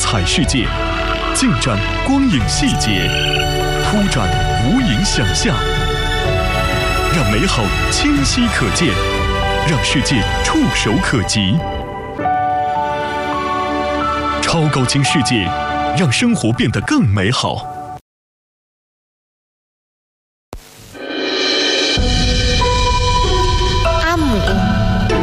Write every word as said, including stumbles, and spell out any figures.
彩世界，尽展光影细节，铺展无垠想象，让美好清晰可见，让世界触手可及。超高清世界，让生活变得更美好。